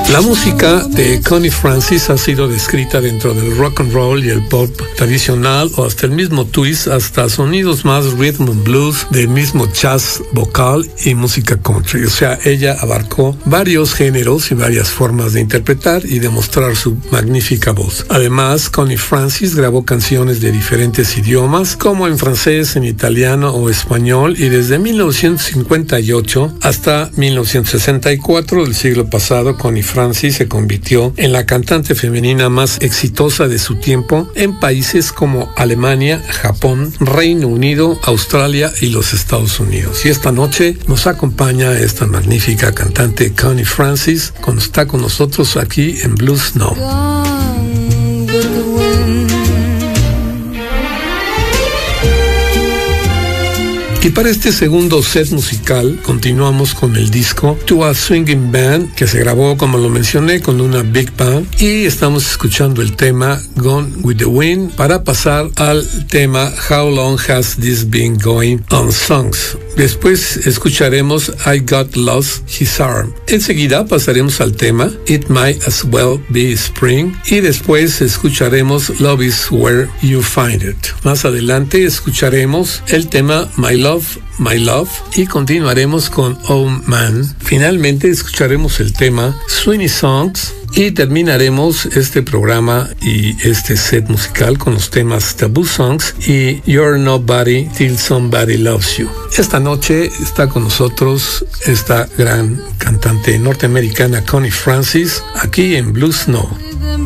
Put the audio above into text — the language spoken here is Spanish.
La música de Connie Francis ha sido descrita dentro del rock and roll y el pop tradicional o hasta el mismo twist, hasta sonidos más rhythm and blues, del mismo jazz vocal y música country. O sea, ella abarcó varios géneros y varias formas de interpretar y demostrar su magnífica voz. Además, Connie Francis grabó canciones de diferentes idiomas, como en francés, en italiano o español, y desde 1958 hasta 1964 del siglo pasado, Connie Francis se convirtió en la cantante femenina más exitosa de su tiempo en países como Alemania, Japón, Reino Unido, Australia y los Estados Unidos. Y esta noche nos acompaña esta magnífica cantante Connie Francis, cuando está con nosotros aquí en Blues Now. Y para este segundo set musical continuamos con el disco To a Swinging Band, que se grabó, como lo mencioné, con una big band, y estamos escuchando el tema Gone with the Wind para pasar al tema How Long Has This Been Going On Songs. Después escucharemos I Got Lost His Arm. Enseguida pasaremos al tema It Might As Well Be Spring, y después escucharemos Love Is Where You Find It. Más adelante escucharemos el tema My Love, y continuaremos con Oh Man. Finalmente escucharemos el tema Sweeney Songs y terminaremos este programa y este set musical con los temas Taboo Songs y You're Nobody Till Somebody Loves You. Esta noche está con nosotros esta gran cantante norteamericana Connie Francis aquí en Blues Now.